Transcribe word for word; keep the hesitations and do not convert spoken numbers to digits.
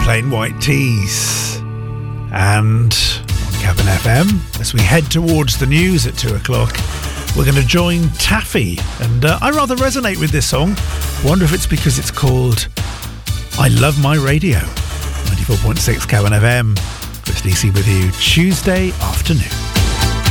Plain White Tees. And on Cabin F M, as we head towards the news at two o'clock, we're going to join Taffy. And uh, I rather resonate with this song. Wonder if it's because it's called I Love My Radio. ninety-four point six Cabin F M. Chris D C with you Tuesday afternoon.